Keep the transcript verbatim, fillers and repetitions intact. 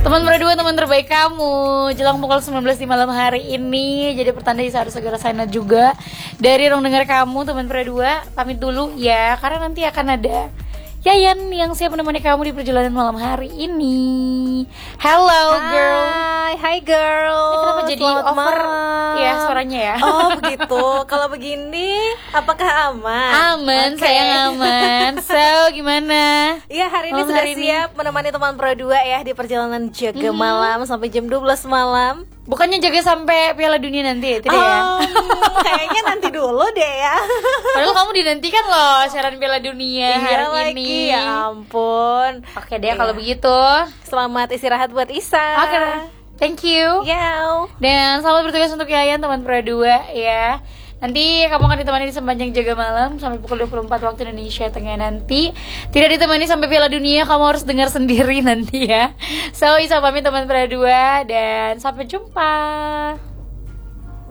Teman berdua, teman terbaik kamu. Jelang pukul sembilan belas di malam hari ini. Jadi pertanda harus segera sign out juga. Dari ruang dengar kamu, teman berdua, pamit dulu ya, karena nanti akan ada Yayan yang siap menemani kamu di perjalanan malam hari ini. Hello girl. Hai, hai girl. Ini kenapa jadi Selamat over malam. ya suaranya ya? Oh begitu. Kalau begini, apakah aman? Aman, Oke. sayang aman. So gimana? Iya, hari ini Malam sudah hari ini. siap menemani teman Pro dua ya di perjalanan jaga malam sampai jam dua belas malam. Bukannya jaga sampai Piala Dunia nanti, tidak ya? Um, kayaknya nanti dulu deh ya. Padahal kamu dinantikan loh siaran Piala Dunia hari Iya lagi, ini. ya ampun. Oke deh Iya. kalau begitu. Selamat istirahat buat Isa. Oke, thank you. Yau. Dan selamat bertugas untuk Yayan teman Pro dua ya. Nanti kamu akan ditemani sepanjang jaga malam sampai pukul dua puluh empat waktu Indonesia Tengah nanti. Tidak ditemani sampai Piala Dunia, kamu harus dengar sendiri nanti ya. So, Isa pamit teman Pro dua dan sampai jumpa.